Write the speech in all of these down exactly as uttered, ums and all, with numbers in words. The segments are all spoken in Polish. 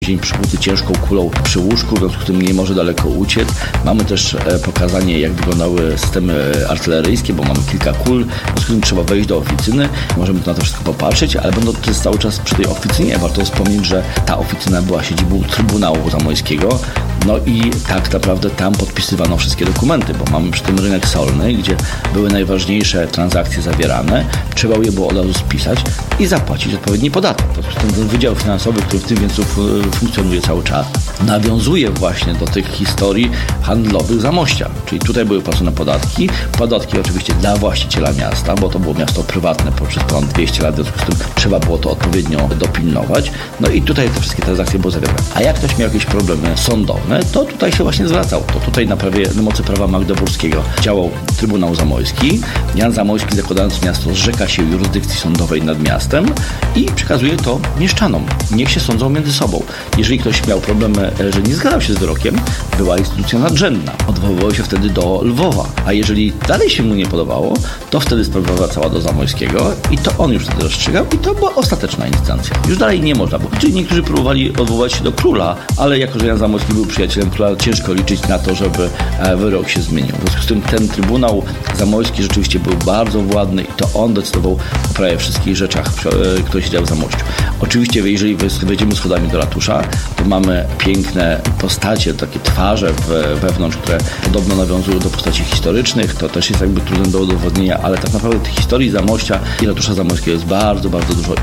Dzień przykuty ciężką kulą przy łóżku, w związku z tym nie może daleko uciec. Mamy też pokazanie, jak wyglądały systemy artyleryjskie, bo mamy kilka kul, w związku z tym trzeba wejść do oficyny, możemy na to wszystko popatrzeć, ale będąc cały czas przy tej oficynie, warto wspomnieć, że ta oficyna była siedzibą Trybunału Zamojskiego, no i tak naprawdę tam podpisywano wszystkie dokumenty, bo mamy przy tym rynek solny, gdzie były najważniejsze transakcje zawierane, trzeba je było od razu spisać i zapłacić odpowiedni podatek. W związku z tym ten wydział finansowy, który w tym miejscu funkcjonuje cały czas, nawiązuje właśnie do tych historii handlowych Zamościa. Czyli tutaj były płacone podatki, podatki oczywiście dla właściciela miasta, bo to było miasto prywatne poprzez ponad dwieście lat, w związku z tym trzeba było to odpowiednio dopilnować. No i tutaj te wszystkie transakcje były zawierane. A jak ktoś miał jakieś problemy sądowe, to tutaj się właśnie zwracał. To tutaj na, prawie, na mocy prawa magdeburskiego działał Trybunał Zamojski. Jan Zamojski, zakładając miasto, zrzeka się jurysdykcji sądowej nad miastem i przekazuje to mieszczanom. Niech się sądzą między sobą. Jeżeli ktoś miał problemy, że nie zgadzał się z wyrokiem, była instytucja nadrzędna. Odwoływał się wtedy do Lwowa. A jeżeli dalej się mu nie podobało, to wtedy sprawa wracała do Zamojskiego i to on już wtedy rozstrzygał i to była ostateczna instancja. Już dalej nie można było. Czyli niektórzy próbowali odwołać się do króla, ale jako że Jan Zamojski był przyjacielem króla, ciężko liczyć na to, żeby wyrok się zmienił. W związku z tym ten Trybunał Zamojski rzeczywiście był bardzo władny i to on decydował o prawie wszystkich rzeczach, które się działy w Zamościu. Oczywiście, jeżeli wejdziemy schodami do ratusza, to mamy piękne postacie, takie twarze wewnątrz, które podobno nawiązują do postaci historycznych. To też jest jakby trudne do udowodnienia, ale tak naprawdę tych historii Zamościa i ratusza zamojskiego jest bardzo, bardzo dużo.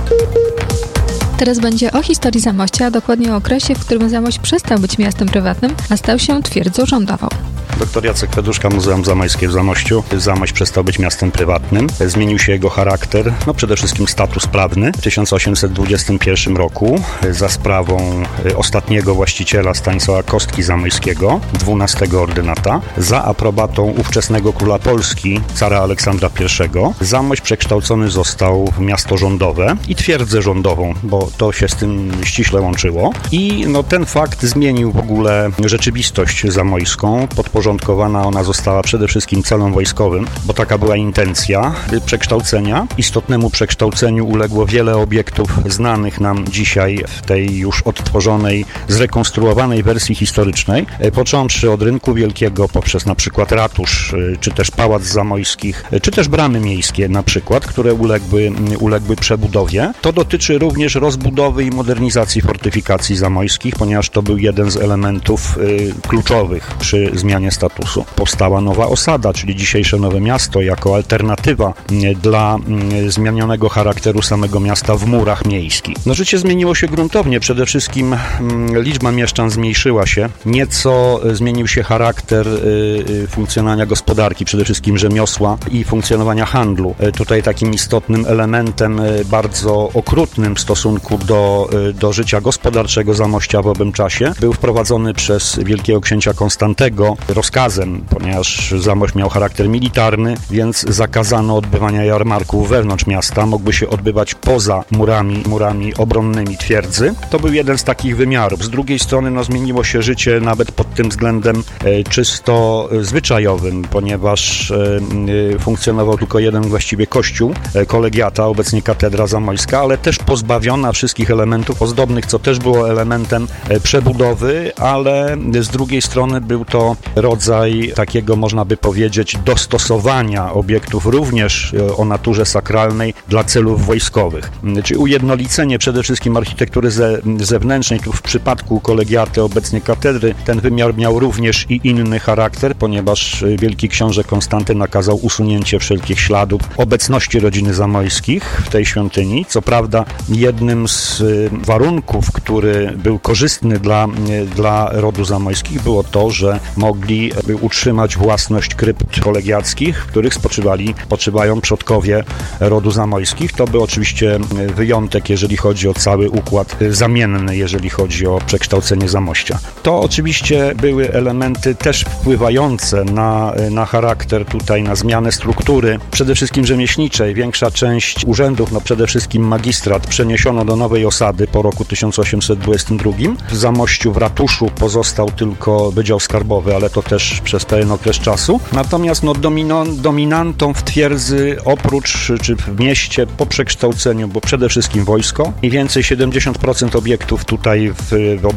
Teraz będzie o historii Zamościa, a dokładnie o okresie, w którym Zamość przestał być miastem prywatnym, a stał się twierdzą rządową. Doktor Jacek Feduszka, Muzeum Zamojskie w Zamościu. Zamość przestał być miastem prywatnym. Zmienił się jego charakter, no przede wszystkim status prawny. W tysiąc osiemset dwudziestym pierwszym roku za sprawą ostatniego właściciela Stanisława Kostki Zamojskiego, dwunastego ordynata, za aprobatą ówczesnego króla Polski, cara Aleksandra pierwszego, Zamość przekształcony został w miasto rządowe i twierdzę rządową, bo to się z tym ściśle łączyło. I no, ten fakt zmienił w ogóle rzeczywistość zamojską. Podporządkowana ona została przede wszystkim celom wojskowym, bo taka była intencja przekształcenia. Istotnemu przekształceniu uległo wiele obiektów znanych nam dzisiaj w tej już odtworzonej, zrekonstruowanej wersji historycznej, począwszy od Rynku Wielkiego, poprzez na przykład ratusz, czy też Pałac Zamojskich, czy też bramy miejskie na przykład, które uległy, uległy przebudowie. To dotyczy również rozbudowy i modernizacji fortyfikacji zamojskich, ponieważ to był jeden z elementów y, kluczowych przy zmianie statusu. Powstała nowa osada, czyli dzisiejsze Nowe Miasto, jako alternatywa dla zmienionego charakteru samego miasta w murach miejskich. No, życie zmieniło się gruntownie. Przede wszystkim liczba mieszczan zmniejszyła się. Nieco zmienił się charakter funkcjonowania gospodarki, przede wszystkim rzemiosła i funkcjonowania handlu. Tutaj takim istotnym elementem, bardzo okrutnym w stosunku do, do życia gospodarczego Zamościa w owym czasie, był wprowadzony przez wielkiego księcia Konstantego rozkazem, ponieważ Zamość miał charakter militarny, więc zakazano odbywania jarmarków wewnątrz miasta, mogły się odbywać poza murami, murami obronnymi twierdzy. To był jeden z takich wymiarów. Z drugiej strony no, zmieniło się życie nawet pod tym względem e, czysto zwyczajowym, ponieważ e, funkcjonował tylko jeden właściwie kościół, e, kolegiata, obecnie katedra zamojska, ale też pozbawiona wszystkich elementów ozdobnych, co też było elementem e, przebudowy, ale z drugiej strony był to rodzaj takiego, można by powiedzieć, dostosowania obiektów również o naturze sakralnej dla celów wojskowych. Czyli ujednolicenie przede wszystkim architektury ze, zewnętrznej. Tu w przypadku kolegiaty, obecnie katedry, ten wymiar miał również i inny charakter, ponieważ wielki książę Konstanty nakazał usunięcie wszelkich śladów obecności rodziny Zamojskich w tej świątyni. Co prawda jednym z warunków, który był korzystny dla, dla rodu Zamojskich, było to, że mogli utrzymać własność krypt kolegiackich, w których spoczywali, spoczywają przodkowie rodu Zamojskich. To był oczywiście wyjątek, jeżeli chodzi o cały układ zamienny, jeżeli chodzi o przekształcenie Zamościa. To oczywiście były elementy też wpływające na, na charakter tutaj, na zmianę struktury, przede wszystkim rzemieślniczej. Większa część urzędów, no przede wszystkim magistrat, przeniesiono do nowej osady po roku tysiąc osiemset dwudziestym drugim. W Zamościu, w ratuszu pozostał tylko Wydział Skarbowy, ale to też przez pewien okres czasu. Natomiast no, domino, dominantą w twierdzy oprócz czy w mieście po przekształceniu było przede wszystkim wojsko. Mniej więcej siedemdziesiąt procent obiektów tutaj w, w